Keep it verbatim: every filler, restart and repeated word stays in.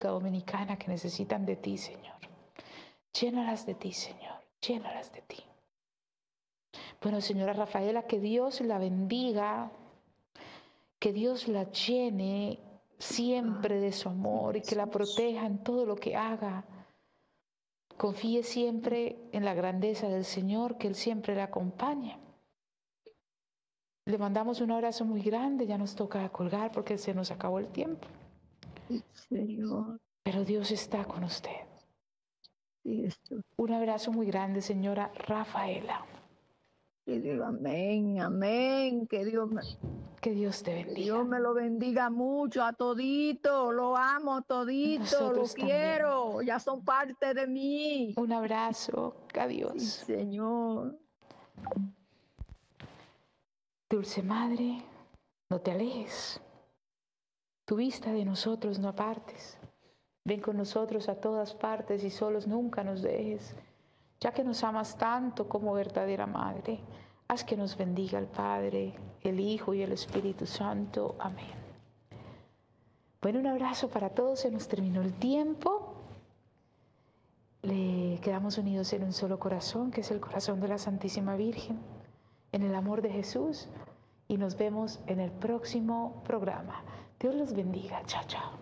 Dominicana que necesitan de ti, Señor. Llénalas de ti, Señor. Llénalas de ti. Bueno, señora Rafaela, que Dios la bendiga, que Dios la llene siempre de su amor y que la proteja en todo lo que haga. Confíe siempre en la grandeza del Señor, que Él siempre la acompañe. Le mandamos un abrazo muy grande, ya nos toca colgar porque se nos acabó el tiempo. Sí, Señor. Pero Dios está con usted. Sí, esto. Un abrazo muy grande, señora Rafaela. Que Dios, amén, amén. Que Dios me, que Dios te bendiga. Que Dios me lo bendiga mucho a todito. Lo amo a todito. Nosotros lo quiero. también. Ya son parte de mí. Un abrazo. Adiós. Sí, Señor. Dulce Madre, no te alejes. Tu vista de nosotros no apartes. Ven con nosotros a todas partes y solos nunca nos dejes. Ya que nos amas tanto como verdadera Madre, haz que nos bendiga el Padre, el Hijo y el Espíritu Santo. Amén. Bueno, un abrazo para todos. Se nos terminó el tiempo. Le quedamos unidos en un solo corazón, que es el corazón de la Santísima Virgen, en el amor de Jesús. Y nos vemos en el próximo programa. Dios los bendiga. Chao, chao.